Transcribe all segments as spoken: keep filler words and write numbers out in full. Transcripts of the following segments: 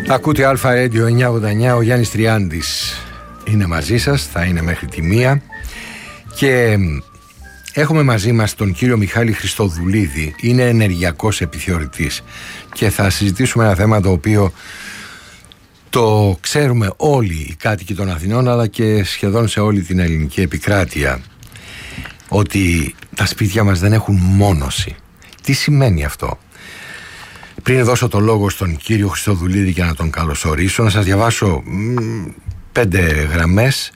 Ακούτε Αλφα Radio εννιακόσια ογδόντα εννιά, ο Γιάννης Τριάντης είναι μαζί σας, θα είναι μέχρι τη μία και έχουμε μαζί μας τον κύριο Μιχάλη Χριστοδουλίδη, είναι ενεργειακός επιθεωρητής και θα συζητήσουμε ένα θέμα το οποίο το ξέρουμε όλοι οι κάτοικοι των Αθηνών αλλά και σχεδόν σε όλη την ελληνική επικράτεια, ότι τα σπίτια μας δεν έχουν μόνωση. Τι σημαίνει αυτό? Πριν δώσω το λόγο στον κύριο Χριστοδουλίδη για να τον καλωσορίσω, να σας διαβάσω μ, πέντε γραμμές.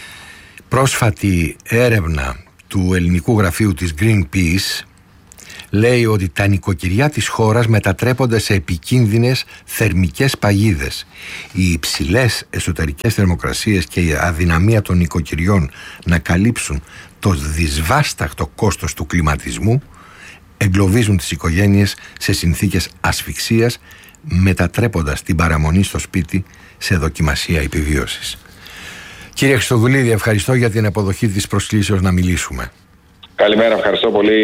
Πρόσφατη έρευνα του ελληνικού γραφείου της Greenpeace λέει ότι τα νοικοκυριά της χώρας μετατρέπονται σε επικίνδυνες θερμικές παγίδες. Οι υψηλές εσωτερικές θερμοκρασίες και η αδυναμία των νοικοκυριών να καλύψουν το δυσβάσταχτο κόστος του κλιματισμού εγκλωβίζουν τις οικογένειες σε συνθήκες ασφυξίας, μετατρέποντας την παραμονή στο σπίτι σε δοκιμασία επιβίωσης. Κύριε Χριστοδουλίδη, ευχαριστώ για την αποδοχή της προσκλήσεως να μιλήσουμε. Καλημέρα, ευχαριστώ πολύ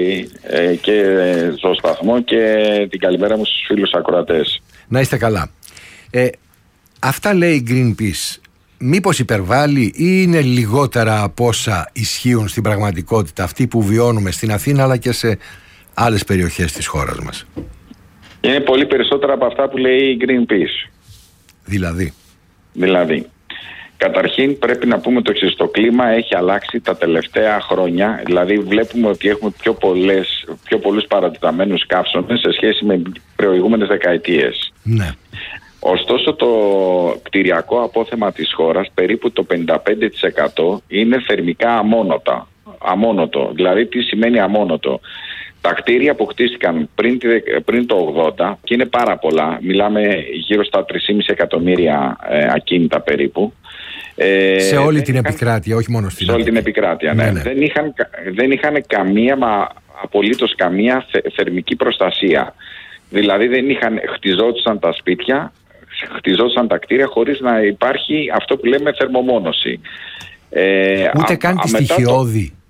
ε, και στο σταθμό και την καλημέρα μου στους φίλους ακροατές. Να είστε καλά. Ε, αυτά λέει η Greenpeace. Μήπως υπερβάλλει ή είναι λιγότερα από όσα ισχύουν στην πραγματικότητα, αυτή που βιώνουμε στην Αθήνα αλλά και σε άλλες περιοχές της χώρας μας? Είναι πολύ περισσότερα από αυτά που λέει η Greenpeace. Δηλαδή? Δηλαδή, καταρχήν πρέπει να πούμε το εξής: το κλίμα έχει αλλάξει τα τελευταία χρόνια. Δηλαδή βλέπουμε ότι έχουμε πιο, πολλές, πιο πολλούς παρατεταμένους καύσονες σε σχέση με προηγούμενες δεκαετίες. Ναι. Ωστόσο το κτηριακό απόθεμα της χώρας, περίπου το πενήντα πέντε τοις εκατό είναι θερμικά αμόνωτα. Αμόνωτο. Δηλαδή τι σημαίνει αμόνωτο? Τα κτίρια που χτίστηκαν πριν, πριν το ογδόντα, και είναι πάρα πολλά, μιλάμε γύρω στα τρία κόμμα πέντε εκατομμύρια ε, ακίνητα περίπου. Ε, σε όλη την είχαν, επικράτεια, όχι μόνο στην Σε όλη την επικράτεια, ναι. ναι, ναι. Δεν, είχαν, δεν είχαν καμία, μα απολύτως καμία θε, θερμική προστασία. Δηλαδή δεν είχαν, χτιζόντουσαν τα σπίτια, χτιζόντουσαν τα κτίρια χωρίς να υπάρχει αυτό που λέμε θερμομόνωση. Ε, Ούτε α, καν τη στοιχειώδη. Το...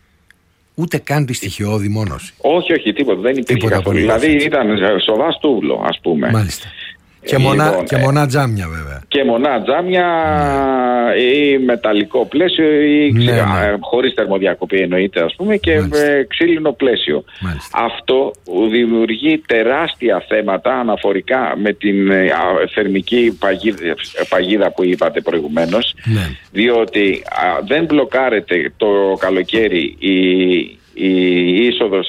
Ούτε καν τη στοιχειώδη μόνωση. Όχι, όχι, τίποτα. Δεν υπήρχε καθόλου. Δηλαδή ήταν σοβά στούβλο, ας πούμε. Μάλιστα. Και, μονά, λοιπόν, και μονά τζάμια βέβαια. Και μονά τζάμια ναι. Ή μεταλλικό πλαίσιο ή ναι, ναι. χωρίς θερμοδιακοπή εννοείται, ας πούμε, και Μάλιστα. ξύλινο πλαίσιο. Μάλιστα. Αυτό δημιουργεί τεράστια θέματα αναφορικά με την θερμική παγίδα, παγίδα που είπατε προηγουμένως, ναι. διότι α, δεν μπλοκάρεται το καλοκαίρι η, η είσοδος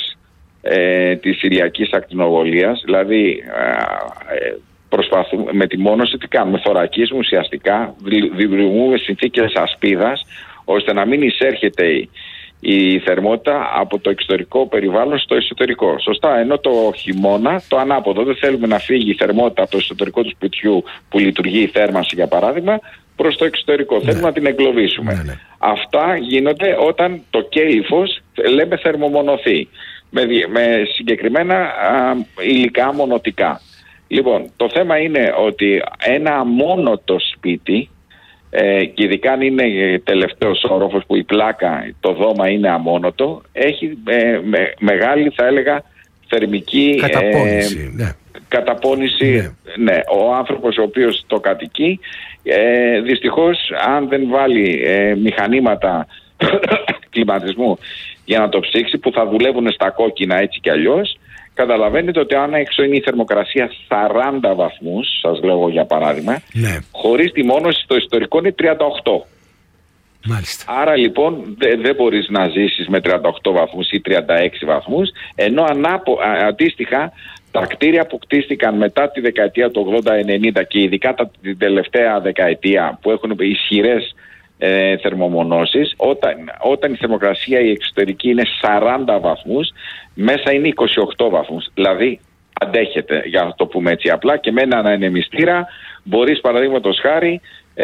ε, της Συριακής ακτινοβολίας, δηλαδή ε, προσπαθούμε με τη μόνωση, τι κάνουμε? Θωρακίζουμε ουσιαστικά, δημιουργούμε συνθήκες ασπίδας ώστε να μην εισέρχεται η, η θερμότητα από το εξωτερικό περιβάλλον στο εσωτερικό. Σωστά, ενώ το χειμώνα το ανάποδο, δεν θέλουμε να φύγει η θερμότητα από το εσωτερικό του σπιτιού που λειτουργεί η θέρμανση για παράδειγμα προς το εξωτερικό. Ναι. Θέλουμε να την εγκλωβίσουμε. Ναι, ναι. Αυτά γίνονται όταν το κέλυφος λέμε θερμομονωθεί με, με συγκεκριμένα α, υλικά μονοτικά. Λοιπόν, το θέμα είναι ότι ένα αμόνωτο σπίτι, ε, και ειδικά αν είναι τελευταίος όροφος που η πλάκα, το δώμα είναι αμόνωτο, έχει ε, με, μεγάλη, θα έλεγα, θερμική καταπώνηση. Ε, ναι. καταπώνηση ναι. ναι. Ο άνθρωπος ο οποίος το κατοικεί, ε, δυστυχώς αν δεν βάλει ε, μηχανήματα κλιματισμού για να το ψήξει, που θα δουλεύουν στα κόκκινα έτσι κι αλλιώς, καταλαβαίνετε ότι αν έξω είναι η θερμοκρασία σαράντα βαθμούς, σας λέω για παράδειγμα, ναι. χωρίς τη μόνωση στο ιστορικό είναι τριάντα οκτώ. Μάλιστα. Άρα λοιπόν δεν δε μπορείς να ζήσεις με τριάντα οκτώ βαθμούς ή τριάντα έξι βαθμούς, ενώ ανάπο, α, αντίστοιχα τα κτίρια που κτίστηκαν μετά τη δεκαετία του ογδόντα ενενήντα και ειδικά τα, την τελευταία δεκαετία που έχουν ισχυρές ε, θερμομονώσεις, όταν, όταν η θερμοκρασία η εξωτερική είναι σαράντα βαθμούς, μέσα είναι είκοσι οκτώ βαθμούς. Δηλαδή αντέχεται, για να το πούμε έτσι απλά, και με έναν ανεμιστήρα μπορείς παραδείγματος χάρη ε,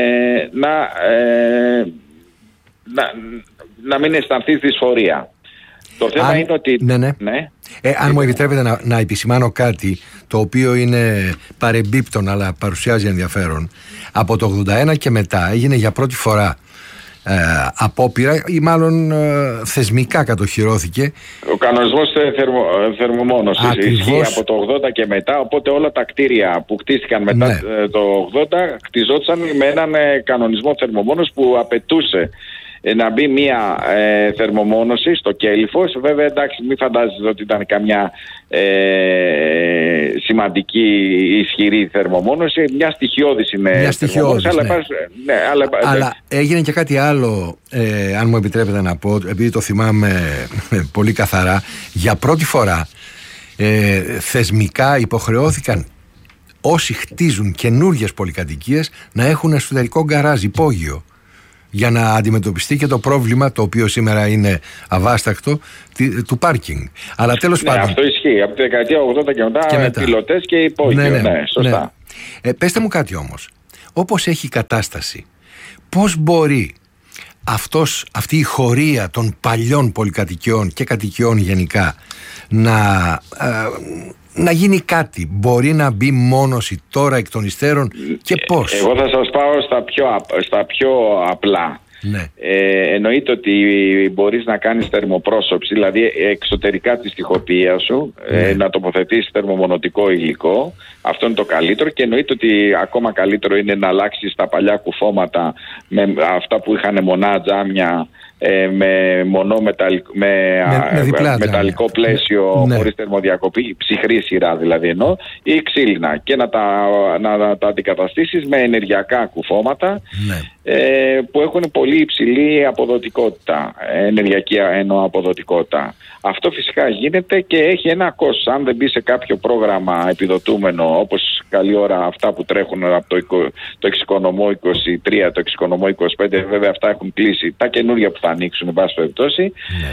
να, ε, να, να μην αισθανθείς δυσφορία. Το θέμα αν, είναι ότι... Ναι, ναι. ναι. Ε, αν μου επιτρέπετε να, να επισημάνω κάτι το οποίο είναι παρεμπίπτον αλλά παρουσιάζει ενδιαφέρον. Από το ογδόντα ένα και μετά έγινε για πρώτη φορά ε, απόπειρα ή μάλλον ε, θεσμικά κατοχυρώθηκε. Ο κανονισμός θερμο, θερμομόνωσης ισχύει από το ογδόντα και μετά, οπότε όλα τα κτίρια που χτίστηκαν μετά ναι. το ογδόντα χτιζόντουσαν με έναν κανονισμό θερμομόνωσης που απαιτούσε να μπει μια ε, θερμομόνωση στο κέλυφος. Βέβαια, εντάξει, μην φαντάζεσαι ότι ήταν καμιά ε, σημαντική ισχυρή θερμομόνωση. Μια στοιχειώδης είναι μια στοιχειώδης, αλλά, ναι. πας, ναι, αλλά, αλλά έγινε και κάτι άλλο, ε, αν μου επιτρέπετε να πω, επειδή το θυμάμαι πολύ καθαρά. Για πρώτη φορά ε, θεσμικά υποχρεώθηκαν όσοι χτίζουν καινούργιες πολυκατοικίες να έχουν εσωτερικό γκαράζ, υπόγειο, για να αντιμετωπιστεί και το πρόβλημα, το οποίο σήμερα είναι αβάστακτο, του πάρκινγκ. Αλλά τέλος ναι, πάντων. Αυτό ισχύει. Από τη δεκαετία ογδόντα και μετά, και μετά. Πιλωτές και υπόγειο. Ναι, ναι, ναι, σωστά. Ναι. Ε, πέστε μου κάτι όμως. Όπως έχει η κατάσταση, πώς μπορεί αυτός, αυτή η χωρία των παλιών πολυκατοικιών και κατοικιών γενικά να, ε, να γίνει κάτι? Μπορεί να μπει μόνωση τώρα εκ των υστέρων και πώς? Εγώ θα σας πάω στα πιο, στα πιο απλά. Ναι. Ε, εννοείται ότι μπορείς να κάνεις θερμοπρόσωψη, δηλαδή εξωτερικά της τοιχοποιία σου, ναι. ε, να τοποθετήσεις θερμομονωτικό υλικό. Αυτό είναι το καλύτερο, και εννοείται ότι ακόμα καλύτερο είναι να αλλάξεις τα παλιά κουφώματα με αυτά που είχαν μονά τζάμια, ε, με μονό μεταλλικό, με, με, με μεταλλικό πλαίσιο, ναι. χωρίς θερμοδιακοπή, ψυχρή σειρά δηλαδή εννοώ, ή ξύλινα, και να τα, να, να τα αντικαταστήσεις με ενεργειακά κουφώματα, ναι. ε, που έχουν πολύ υψηλή αποδοτικότητα, ενεργειακή εννοώ αποδοτικότητα. Αυτό φυσικά γίνεται και έχει ένα κόστος. Αν δεν μπει σε κάποιο πρόγραμμα επιδοτούμενο, όπως καλή ώρα αυτά που τρέχουν από το, το εξοικονομώ είκοσι τρία, το εξοικονομώ είκοσι πέντε, βέβαια αυτά έχουν κλείσει, τα καινούργια που θα ανοίξουν εν πάση περιπτώσει, ναι.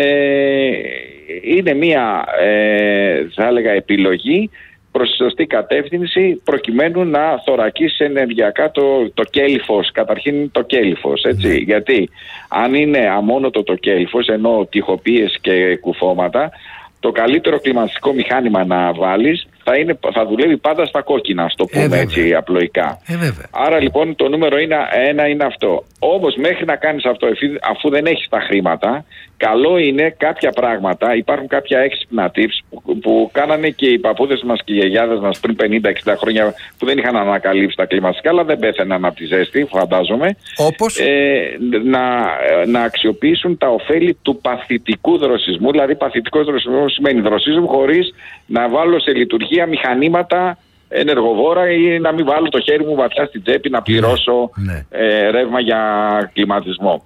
ε, είναι μια ε, θα έλεγα επιλογή προς τη σωστή κατεύθυνση, προκειμένου να θωρακίσει ενεργειακά το, το κέλυφος, καταρχήν το κέλυφος, έτσι. Mm. Γιατί αν είναι αμόνοτο το κέλυφος, ενώ τοιχοποίησεις και κουφώματα, το καλύτερο κλιματιστικό μηχάνημα να βάλεις θα, είναι, θα δουλεύει πάντα στα κόκκινα, στο πούμε ε, έτσι απλοϊκά. Ε, Άρα λοιπόν το νούμερο είναι, ένα είναι αυτό. Όμως μέχρι να κάνεις αυτό, αφού δεν έχεις τα χρήματα, καλό είναι κάποια πράγματα, υπάρχουν κάποια έξυπνα tips που, που κάνανε και οι παππούδες μας και οι γιαγιάδες μας πριν πενήντα εξήντα χρόνια, που δεν είχαν ανακαλύψει τα κλιματιστικά, αλλά δεν πέθαιναν από τη ζέστη, φαντάζομαι. Όπως? Ε, να, να αξιοποιήσουν τα ωφέλη του παθητικού δροσισμού. Δηλαδή παθητικός δροσισμός σημαίνει δροσίζουν χωρίς να βάλω σε λειτουργία μηχανήματα ενεργοβόρα ή να μην βάλω το χέρι μου βαθιά στην τσέπη να πληρώσω ναι. ε, ρεύμα για κλιματισμό.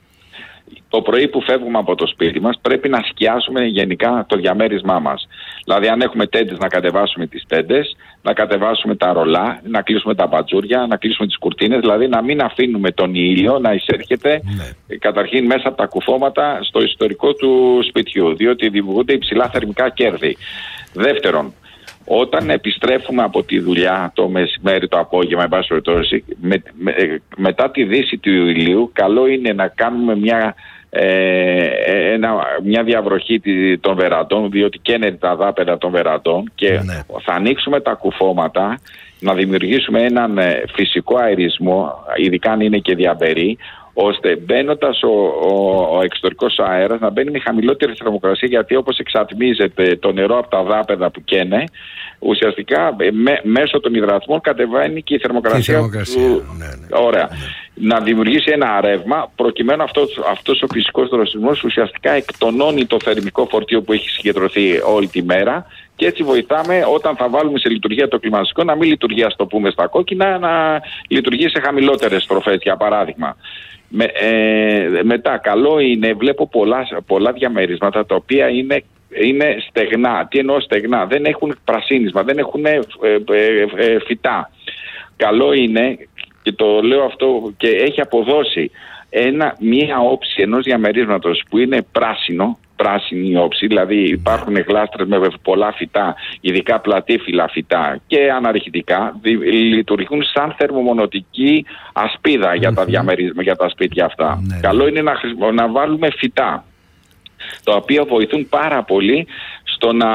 Το πρωί που φεύγουμε από το σπίτι μας πρέπει να σκιάσουμε γενικά το διαμέρισμά μας. Δηλαδή αν έχουμε τέντες, να κατεβάσουμε τις τέντες, να κατεβάσουμε τα ρολά, να κλείσουμε τα μπατζούρια, να κλείσουμε τις κουρτίνες, δηλαδή να μην αφήνουμε τον ήλιο να εισέρχεται ναι. καταρχήν μέσα από τα κουφώματα στο ιστορικό του σπιτιού, διότι δημιουργούνται υψηλά θερμικά κέρδη. Δεύτερον, όταν επιστρέφουμε από τη δουλειά το μεσημέρι, το απόγευμα, με, με, μετά τη δύση του ηλίου, καλό είναι να κάνουμε μια, ε, ένα, μια διαβροχή των βεραντών, διότι καίνε τα δάπεδα των βεραντών, και ναι. θα ανοίξουμε τα κουφώματα, να δημιουργήσουμε έναν φυσικό αερισμό, ειδικά αν είναι και διαμπερή, ώστε μπαίνοντας ο, ο, ο εξωτερικός αέρας να μπαίνει με χαμηλότερη θερμοκρασία, γιατί όπως εξατμίζεται το νερό από τα δάπεδα που καίνε, ουσιαστικά με, μέσω των υδρατμών κατεβαίνει και η θερμοκρασία, η θερμοκρασία του... Ναι, ναι. Ωραία. Ναι. Να δημιουργήσει ένα ρεύμα, προκειμένου αυτός, αυτός ο φυσικός δροσισμός ουσιαστικά εκτονώνει το θερμικό φορτίο που έχει συγκεντρωθεί όλη τη μέρα, και έτσι βοηθάμε όταν θα βάλουμε σε λειτουργία το κλιματιστικό να μην λειτουργεί, ας το πούμε, στα κόκκινα, να λειτουργεί σε χαμηλότερες στροφές, για παράδειγμα. Με, ε, μετά, καλό είναι, βλέπω πολλά, πολλά διαμερίσματα τα οποία είναι, είναι στεγνά. Τι εννοώ στεγνά? Δεν έχουν πρασίνισμα, δεν έχουν ε, ε, ε, φυτά. Καλό είναι, και το λέω αυτό και έχει αποδώσει, ένα, μία όψη ενός διαμερίσματος που είναι πράσινο, πράσινη όψη, δηλαδή υπάρχουν γλάστρες με πολλά φυτά, ειδικά πλατήφυλλα φυτά και αναρχητικά, λειτουργούν σαν θερμομονωτική ασπίδα mm-hmm. για τα διαμερίσματα, για τα σπίτια αυτά. Mm-hmm. Καλό είναι να, να βάλουμε φυτά. τα οποία βοηθούν πάρα πολύ στο να,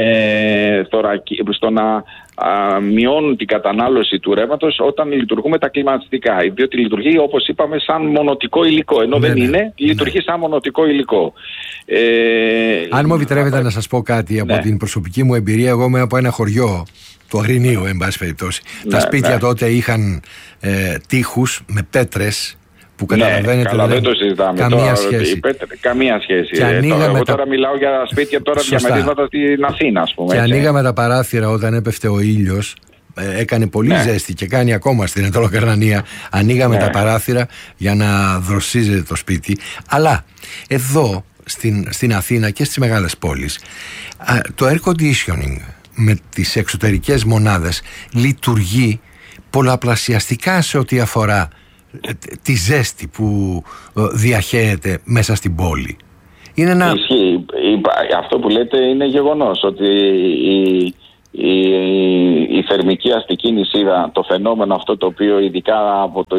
ε, θωρακι, στο να α, μειώνουν την κατανάλωση του ρεύματος όταν λειτουργούμε τα κλιματιστικά. Διότι λειτουργεί, όπως είπαμε, σαν μονοτικό υλικό. Ενώ ναι, δεν ναι, είναι, ναι. λειτουργεί σαν μονοτικό υλικό. Ε, Αν μου επιτρέπετε να σας πω κάτι από ναι. την προσωπική μου εμπειρία, εγώ είμαι από ένα χωριό του Αγρινίου, εν πάση περιπτώσει. Ναι, τα σπίτια ναι. τότε είχαν ε, τείχους με πέτρες. Που καταλαβαίνετε, ναι, καλά, δεν το συζητάμε. Καμία τώρα, σχέση. Καμία σχέση. Ε, τώρα, εγώ τα... τώρα μιλάω για σπίτια τώρα διαμερίσματα στην Αθήνα, ας πούμε. Και έτσι. ανοίγαμε τα παράθυρα όταν έπεφτε ο ήλιος. Ε, έκανε πολύ ναι. ζέστη και κάνει ακόμα στην Ετωλοκαρνανία. Ανοίγαμε ναι. τα παράθυρα για να δροσίζεται το σπίτι. Αλλά εδώ στην, στην Αθήνα και στις μεγάλες πόλεις, α, το air conditioning με τις εξωτερικές μονάδες λειτουργεί πολλαπλασιαστικά σε ό,τι αφορά τη ζέστη που διαχέεται μέσα στην πόλη. Είναι ένα... Ισχύει. Αυτό που λέτε είναι γεγονός, ότι η, η, η θερμική αστική νησίδα, το φαινόμενο αυτό το οποίο ειδικά από το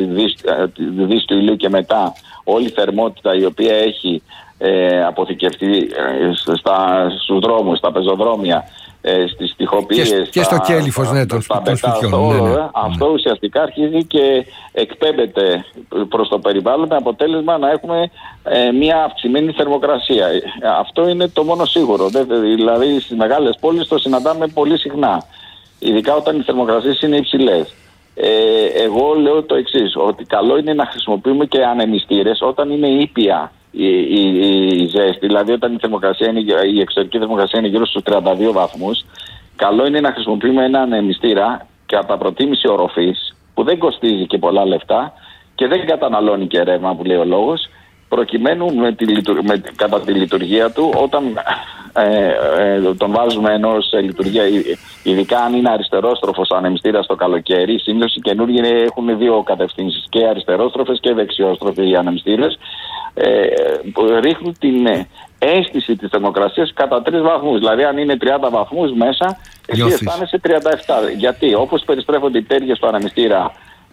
δύση του ηλίου και μετά, όλη η θερμότητα η οποία έχει ε, αποθηκευτεί ε, στα, στους δρόμους, στα πεζοδρόμια, στις τοιχοποιίες και, και στο κέλυφος, ναι, των σπιτιών. Ναι, ναι, ναι. Αυτό ουσιαστικά αρχίζει και εκπέμπεται προς το περιβάλλον με αποτέλεσμα να έχουμε ε, μια αυξημένη θερμοκρασία. Αυτό είναι το μόνο σίγουρο. Δηλαδή στις μεγάλες πόλεις το συναντάμε πολύ συχνά. Ειδικά όταν οι θερμοκρασίες είναι υψηλές. Ε, εγώ λέω το εξής, ότι καλό είναι να χρησιμοποιούμε και ανεμιστήρες όταν είναι ήπια η, η, η ζέστη, δηλαδή όταν η, θερμοκρασία είναι, η εξωτερική θερμοκρασία είναι γύρω στους τριάντα δύο βαθμούς. Καλό είναι να χρησιμοποιούμε ένα ανεμιστήρα κατά προτίμηση οροφής, που δεν κοστίζει και πολλά λεφτά και δεν καταναλώνει και ρεύμα, που λέει ο λόγος, προκειμένου με τη, με, κατά τη λειτουργία του, όταν ε, ε, τον βάζουμε ενώ σε λειτουργία, ειδικά αν είναι αριστερόστροφος ανεμιστήρα το καλοκαίρι, συνήθως οι καινούργιοι έχουν δύο κατευθύνσεις, και αριστερόστροφες και δεξιόστροφοι οι ανεμιστήρες, ε, ρίχνουν την αίσθηση της θερμοκρασίας κατά τρεις βαθμούς. Δηλαδή αν είναι τριάντα βαθμούς μέσα, εσύ αισθάνεσαι τριάντα επτά. Γιατί όπως περιστρέφονται οι τέργες του ανεμιστήρα,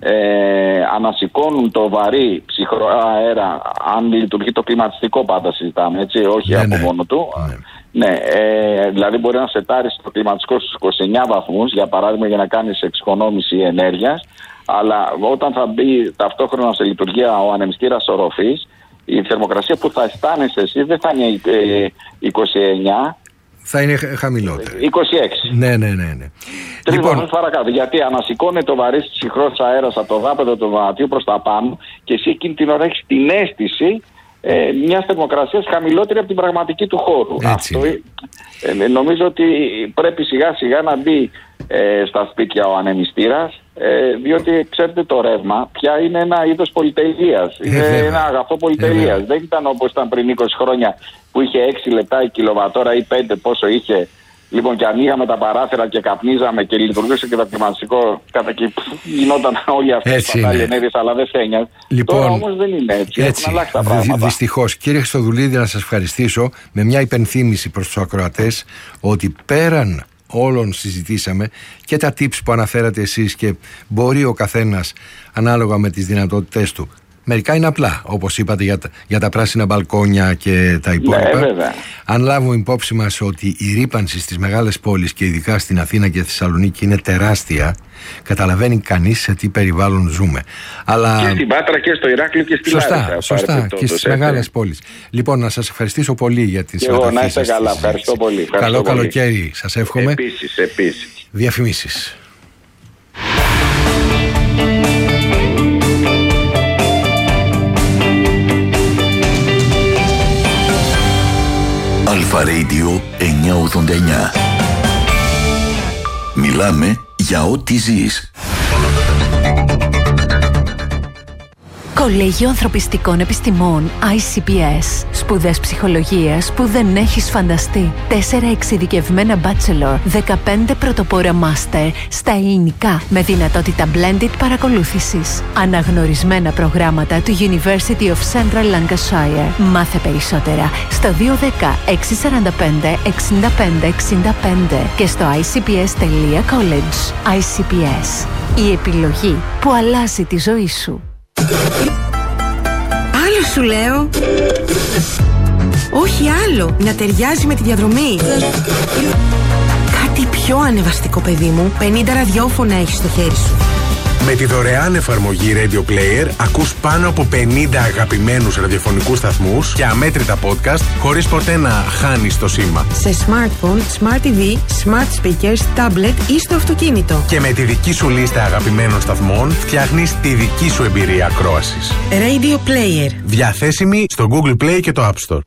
Ε, ανασηκώνουν το βαρύ ψυχρό αέρα, αν λειτουργεί το κλιματιστικό, πάντα συζητάμε, έτσι, όχι ναι, από ναι. μόνο του. Ναι, ναι ε, δηλαδή μπορεί να σετάρεις το κλιματιστικό στους είκοσι εννιά βαθμούς, για παράδειγμα, για να κάνεις εξοικονόμηση ενέργειας, αλλά όταν θα μπει ταυτόχρονα σε λειτουργία ο ανεμιστήρας οροφής, η θερμοκρασία που θα αισθάνεσαι εσύ δεν θα είναι ε, είκοσι εννιά, θα είναι χαμηλότερη. είκοσι έξι. Ναι, ναι, ναι. ναι. Τρεις λοιπόν... βαθμούς παρακάτω. Γιατί ανασηκώνεται ο βαρύς ψυχρός αέρας από το δάπεδο του δωματίου προς τα πάνω και εσύ εκείνη την ώρα έχεις την αίσθηση ε, μιας θερμοκρασίας χαμηλότερη από την πραγματική του χώρου. Έτσι. Αυτό, ε, νομίζω ότι πρέπει σιγά σιγά να μπει ε, στα σπίτια ο ανεμιστήρας, ε, διότι ξέρετε το ρεύμα πια είναι ένα είδος πολυτελείας. Ε, είναι βέβαια. ένα αγαθό πολυτελείας. Ε, Δεν ήταν όπως ήταν πριν είκοσι χρόνια που είχε έξι λεπτά η κιλοβατόρα ή πέντε πόσο είχε. Λοιπόν, και ανοίγαμε τα παράθυρα και καπνίζαμε και λειτουργούσε και το κλιματιστικό. Κατά και γινόταν όλοι αυτοί οι πατάλιενέδες, αλλά δεν σένιας. Λοιπόν, τώρα όμως δεν είναι έτσι. έτσι. Έχουν αλλάξει τα πράγματα. Δυστυχώς. Κύριε Χριστοδουλίδη, να σας ευχαριστήσω με μια υπενθύμηση προς τους ακροατές ότι πέραν όλων συζητήσαμε και τα tips που αναφέρατε εσείς και μπορεί ο καθένας ανάλογα με τις δυνατότητές του. Μερικά είναι απλά, όπως είπατε, για τα, για τα πράσινα μπαλκόνια και τα υπόλοιπα. Ναι, αν λάβουμε υπόψη μας ότι η ρύπανση στις μεγάλες πόλεις και ειδικά στην Αθήνα και Θεσσαλονίκη είναι τεράστια, καταλαβαίνει κανείς σε τι περιβάλλον ζούμε. Αλλά... Και στην Πάτρα και στο Ηράκλειο και στη σωστά, Λάρισα. Σωστά, και στις μεγάλες πόλεις. Λοιπόν, να σας ευχαριστήσω πολύ για τη συμμετοχή σας. Εγώ, να είστε καλά. Ευχαριστώ πολύ. Ευχαριστώ Καλό πολύ. καλοκαίρι, σας εύχομαι. Επίσης, επίσης. Διαφημίσεις. Αλφα Radio εννιακόσια ογδόντα εννιά. Μιλάμε για ό,τι ζεις. Κολέγιο Ανθρωπιστικών Επιστημών άι σι πι ες. Σπουδές ψυχολογίας που δεν έχεις φανταστεί. Τέσσερα εξειδικευμένα bachelor, δεκαπέντε πρωτοπόρα master στα ελληνικά με δυνατότητα blended παρακολούθησης. Αναγνωρισμένα προγράμματα του University of Central Lancashire. Μάθε περισσότερα στο δύο ένα μηδέν έξι τέσσερα πέντε έξι πέντε έξι πέντε και στο άι σι πι ες τελεία college. άι σι πι ες. Η επιλογή που αλλάζει τη ζωή σου. Άλλο σου λέω. Όχι άλλο, να ταιριάζει με τη διαδρομή. Κάτι πιο ανεβαστικό, παιδί μου. πενήντα ραδιόφωνα έχεις στο χέρι σου. Με τη δωρεάν εφαρμογή Radio Player ακούς πάνω από πενήντα αγαπημένους ραδιοφωνικούς σταθμούς και αμέτρητα podcast χωρίς ποτέ να χάνεις το σήμα. Σε smartphone, smart τι βι, smart speakers, tablet ή στο αυτοκίνητο. Και με τη δική σου λίστα αγαπημένων σταθμών φτιάχνεις τη δική σου εμπειρία ακρόασης. Radio Player. Διαθέσιμη στο Google Play και το App Store.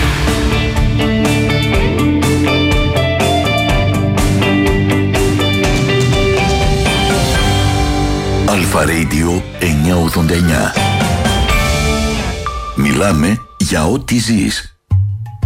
Αλφα Radio εννιακόσια ογδόντα εννιά. Μιλάμε για ό,τι ζεις.